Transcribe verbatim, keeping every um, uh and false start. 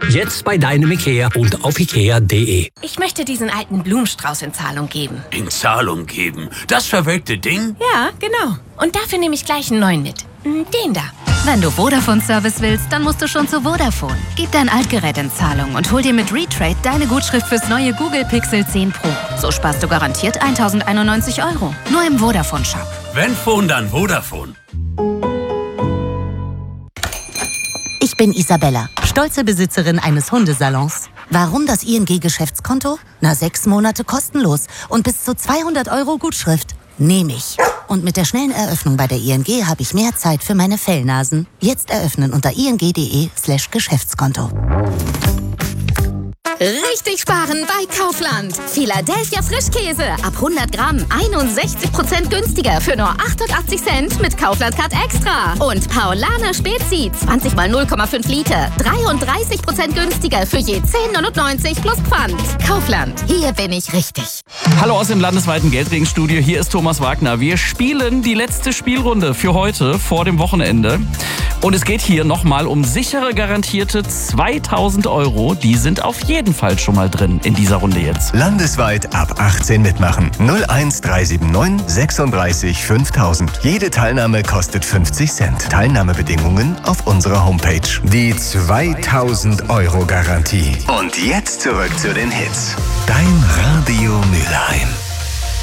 Jetzt bei deinem Ikea und auf ikea punkt de. Ich möchte diesen alten Blumenstrauß in Zahlung geben. In Zahlung geben? Das verwelkte Ding? Ja, genau. Und dafür nehme ich gleich einen neuen mit. Den da. Wenn du Vodafone-Service willst, dann musst du schon zu Vodafone. Gib dein Altgerät in Zahlung und hol dir mit Retrade deine Gutschrift fürs neue Google Pixel zehn Pro. So sparst du garantiert eintausendeinundneunzig Euro. Nur im Vodafone-Shop. Wenn Phone, dann Vodafone. Ich bin Isabella, stolze Besitzerin eines Hundesalons. Warum das I N G-Geschäftskonto? Na, sechs Monate kostenlos und bis zu zweihundert Euro Gutschrift. Nehme ich. Und mit der schnellen Eröffnung bei der I N G habe ich mehr Zeit für meine Fellnasen. Jetzt eröffnen unter ing.de slash Geschäftskonto. Richtig sparen bei Kaufland. Philadelphia Frischkäse. Ab hundert Gramm einundsechzig Prozent günstiger für nur achtundachtzig Cent mit Kaufland Card Extra. Und Paulaner Spezi zwanzig mal null Komma fünf Liter. dreiunddreißig Prozent günstiger für je zehn neunundneunzig plus Pfand. Kaufland. Hier bin ich richtig. Hallo aus dem landesweiten Geldregenstudio. Hier ist Thomas Wagner. Wir spielen die letzte Spielrunde für heute vor dem Wochenende. Und es geht hier nochmal um sichere, garantierte zweitausend Euro. Die sind auf jeden Fall schon mal drin in dieser Runde jetzt. Landesweit ab achtzehn mitmachen. null eins drei sieben neun sechsunddreißig fünftausend. Jede Teilnahme kostet fünfzig Cent. Teilnahmebedingungen auf unserer Homepage. Die zweitausend Euro Garantie. Und jetzt zurück zu den Hits. Dein Radio Mülheim.